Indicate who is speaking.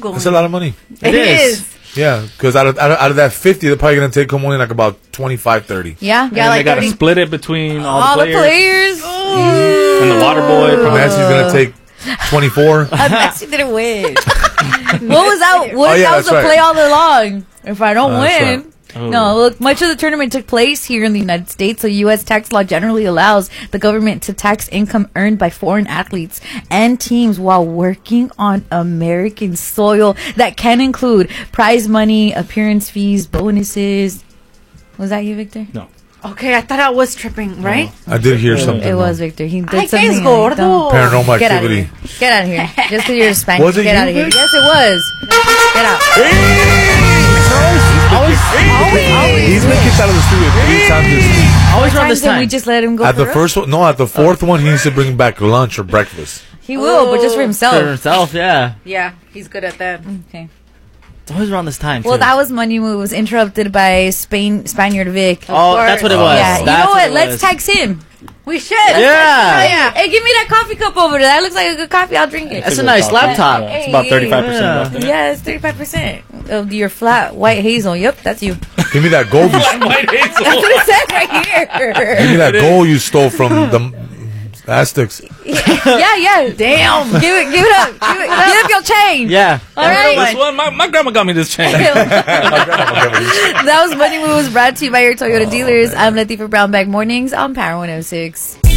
Speaker 1: going.
Speaker 2: That's a lot of money.
Speaker 1: It is.
Speaker 2: Yeah, because out of that 50, they're probably going to take home only like about 25, 30.
Speaker 3: Yeah.
Speaker 4: Yeah, like they got to split it between all the players.
Speaker 3: Oh.
Speaker 4: And the water boy.
Speaker 2: Messi's going to take 24.
Speaker 3: Messi didn't win. What was that? That was
Speaker 2: that's
Speaker 3: a play
Speaker 2: right.
Speaker 3: all along. If I don't win.
Speaker 2: right.
Speaker 4: Oh.
Speaker 3: No, look, much of the tournament took place here in the United States, so U.S. tax law generally allows the government to tax income earned by foreign athletes and teams while working on American soil. That can include prize money, appearance fees, bonuses. Was that you, Victor?
Speaker 4: No.
Speaker 1: Okay, I thought I was tripping, right?
Speaker 2: I did hear something.
Speaker 3: It was Victor. He did
Speaker 1: Ay,
Speaker 3: something.
Speaker 1: que es gordo.
Speaker 2: Paranormal
Speaker 3: Get out of
Speaker 2: activity.
Speaker 3: here. Get out of here. Just because you're Spanish.
Speaker 2: Was it
Speaker 3: Get
Speaker 2: you,
Speaker 3: out of here.
Speaker 2: Vic?
Speaker 3: Yes, it was. Get out.
Speaker 2: He's been kicked out of the studio 3 times this week.
Speaker 4: Always around this
Speaker 3: Then we
Speaker 4: time.
Speaker 3: just let him go.
Speaker 2: At the
Speaker 3: for
Speaker 2: first one, no, at the fourth one, he needs to bring back lunch or breakfast.
Speaker 3: He will, but just for himself.
Speaker 4: For himself, yeah.
Speaker 1: Yeah, he's good at that.
Speaker 3: Okay.
Speaker 4: It's always around this time,
Speaker 3: Well,
Speaker 4: too.
Speaker 3: that was Money Moves interrupted by Spaniard Vic.
Speaker 4: Oh, that's what it was.
Speaker 3: Yeah, you
Speaker 4: That's
Speaker 3: know what?
Speaker 4: it
Speaker 3: Let's
Speaker 4: was.
Speaker 3: tax him.
Speaker 1: We should.
Speaker 4: Yeah.
Speaker 3: Hey, give me that coffee cup over there. That looks like a good coffee. I'll drink it.
Speaker 4: That's a nice laptop.
Speaker 3: Hey.
Speaker 5: It's about 35%
Speaker 4: Yeah.
Speaker 5: left.
Speaker 3: Yeah, it's 35% of your flat white hazel. Yep, that's you.
Speaker 2: Give me that gold.
Speaker 3: That's what it said right here.
Speaker 2: Give me that gold you stole from the Aztecs.
Speaker 3: Yeah. Damn. Give it up. Give up your chain.
Speaker 4: Yeah.
Speaker 3: All right.
Speaker 4: This one, my grandma got me this chain.
Speaker 3: That was Money Moves brought to you by your Toyota dealers. I'm Latifah Brownback Mornings on Power 106.